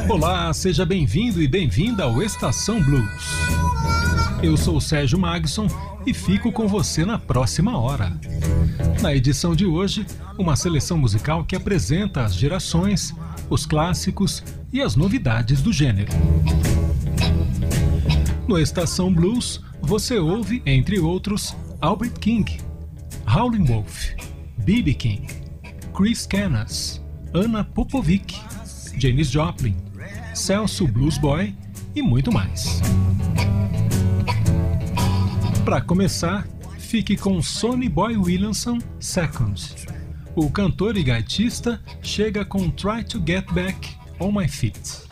Olá, seja bem-vindo e bem-vinda ao Estação Blues. Eu sou o Sérgio Magson e fico com você na próxima hora. Na edição de hoje, uma seleção musical que apresenta as gerações, os clássicos e as novidades do gênero. No Estação Blues, você ouve, entre outros, Albert King, Howlin' Wolf, B.B. King, Chris Canas, Anna Popovic, Janis Joplin, Celso Blues Boy e muito mais. Para começar, fique com Sonny Boy Williamson II. O cantor e gaitista chega com Try to Get Back on My Feet.